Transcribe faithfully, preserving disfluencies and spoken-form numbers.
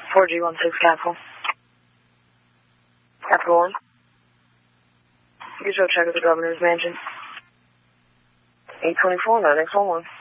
four G one six Capital. Capital One. Visual check of the governor's mansion. eight twenty-four, nine X one one.